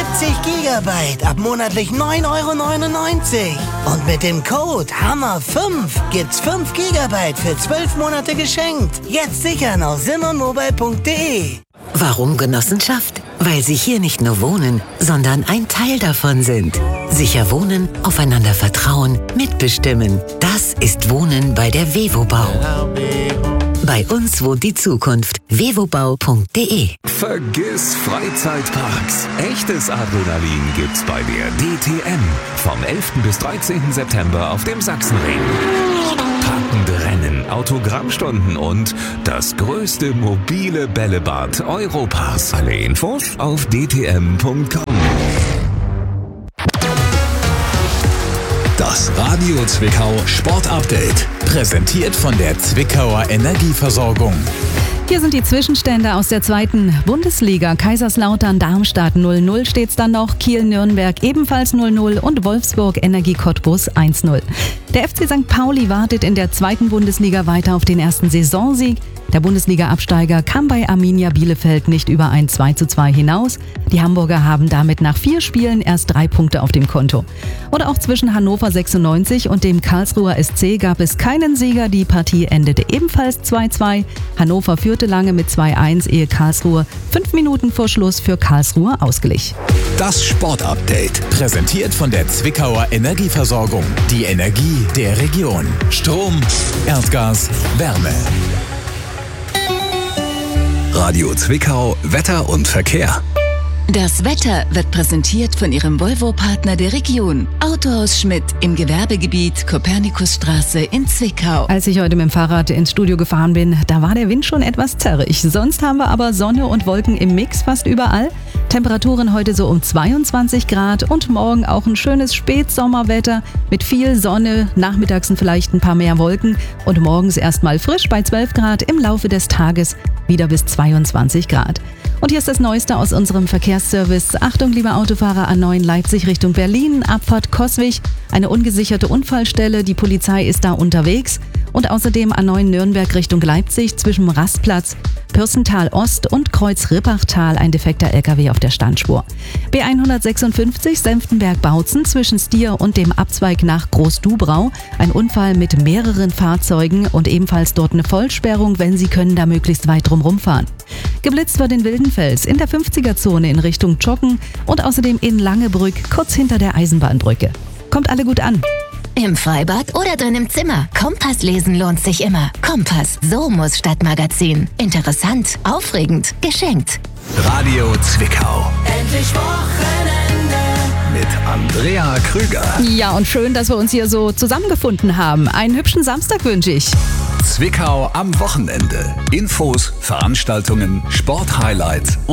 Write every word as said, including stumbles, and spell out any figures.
siebzig Gigabyte ab monatlich neun Euro neunundneunzig. Und mit dem Code Hammer fünf gibt's fünf Gigabyte für zwölf Monate geschenkt. Jetzt sichern auf simmermobile punkt de. Warum Genossenschaft? Weil Sie hier nicht nur wohnen, sondern ein Teil davon sind. Sicher wohnen, aufeinander vertrauen, mitbestimmen. Das ist Wohnen bei der Wevobau. Bei uns wohnt die Zukunft. wevobau punkt de. Vergiss Freizeitparks. Echtes Adrenalin gibt's bei der D T M. Vom elften bis dreizehnten September auf dem Sachsenring. Packende Rennen, Autogrammstunden und das größte mobile Bällebad Europas. Alle Infos auf d t m punkt com. Das Radio Zwickau Sport Update. Präsentiert von der Zwickauer Energieversorgung. Hier sind die Zwischenstände aus der zweiten Bundesliga. Kaiserslautern-Darmstadt null null steht's dann noch, Kiel-Nürnberg ebenfalls null null und Wolfsburg-Energie Cottbus eins null. Der F C Sankt Pauli wartet in der zweiten Bundesliga weiter auf den ersten Saisonsieg. Der Bundesliga-Absteiger kam bei Arminia Bielefeld nicht über ein zwei zu zwei hinaus. Die Hamburger haben damit nach vier Spielen erst drei Punkte auf dem Konto. Oder auch zwischen Hannover sechsundneunzig und dem Karlsruher S C gab es keinen Sieger. Die Partie endete ebenfalls zwei zu zwei. Hannover führte lange mit zwei eins, ehe Karlsruhe fünf Minuten vor Schluss für Karlsruhe ausglich. Das Sportupdate. Präsentiert von der Zwickauer Energieversorgung. Die Energie der Region. Strom, Erdgas, Wärme. Radio Zwickau, Wetter und Verkehr. Das Wetter wird präsentiert von Ihrem Volvo-Partner der Region. Autohaus Schmidt im Gewerbegebiet Kopernikusstraße in Zwickau. Als ich heute mit dem Fahrrad ins Studio gefahren bin, da war der Wind schon etwas zerrig. Sonst haben wir aber Sonne und Wolken im Mix fast überall. Temperaturen heute so um zweiundzwanzig Grad und morgen auch ein schönes Spätsommerwetter mit viel Sonne, nachmittags sind vielleicht ein paar mehr Wolken und morgens erstmal frisch bei zwölf Grad, im Laufe des Tages wieder bis zweiundzwanzig Grad. Und hier ist das Neueste aus unserem Verkehrsservice. Achtung, liebe Autofahrer, A neun Leipzig Richtung Berlin, Abfahrt Coswig, eine ungesicherte Unfallstelle, die Polizei ist da unterwegs. Und außerdem A neun Nürnberg Richtung Leipzig zwischen Rastplatz, Pürstental Ost und Kreuz Rippachtal ein defekter L K W auf der Standspur. B hundertsechsundfünfzig Senftenberg-Bautzen zwischen Stier und dem Abzweig nach Groß-Dubrau. Ein Unfall mit mehreren Fahrzeugen und ebenfalls dort eine Vollsperrung, wenn Sie können da möglichst weit drum rumfahren. Geblitzt wird in Wildenfels in der fünfziger-Zone in Richtung Jocken und außerdem in Langebrück kurz hinter der Eisenbahnbrücke. Kommt alle gut an. Im Freibad oder drin im Zimmer. Kompass lesen lohnt sich immer. Kompass, so muss Stadtmagazin. Interessant, aufregend, geschenkt. Radio Zwickau. Endlich Wochenende. Mit Andrea Krüger. Ja, und schön, dass wir uns hier so zusammengefunden haben. Einen hübschen Samstag wünsche ich. Zwickau am Wochenende. Infos, Veranstaltungen, Sporthighlights